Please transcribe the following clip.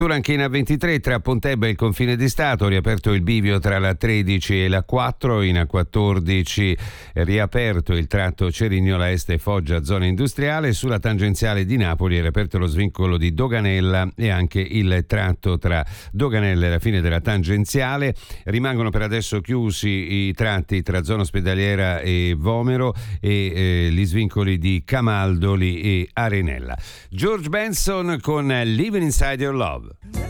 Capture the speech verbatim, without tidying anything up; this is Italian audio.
Anche in A ventitré tra Pontebba e il confine di Stato, riaperto il bivio tra la tredici e la quattro, in A quattordici riaperto il tratto Cerignola Est e Foggia zona industriale, sulla tangenziale di Napoli è riaperto lo svincolo di Doganella e anche il tratto tra Doganella e la fine della tangenziale. Rimangono per adesso chiusi i tratti tra zona ospedaliera e Vomero e eh, gli svincoli di Camaldoli e Arenella. George Benson con Living Inside Your Love.